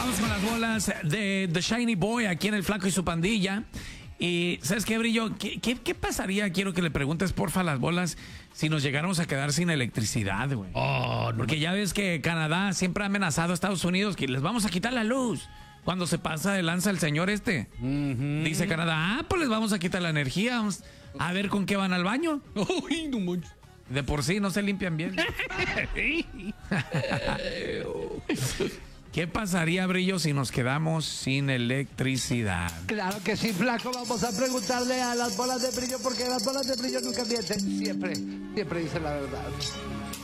Vamos con las bolas de The Shiny Boy aquí en El Flaco y su pandilla. Y ¿sabes qué, Brillo? ¿Qué pasaría? Quiero que le preguntes, porfa, a las bolas, si nos llegáramos a quedar sin electricidad, güey. Oh, no. Porque ya ves que Canadá siempre ha amenazado a Estados Unidos que les vamos a quitar la luz. Cuando se pasa de lanza el señor este. Dice Canadá, pues les vamos a quitar la energía. Vamos a ver con qué van al baño. Uy, no manches. De por sí no se limpian bien. ¿Qué pasaría, Brillo, si nos quedamos sin electricidad? Claro que sí, Flaco. Vamos a preguntarle a las bolas de brillo, porque las bolas de brillo nunca mienten. Siempre dicen la verdad.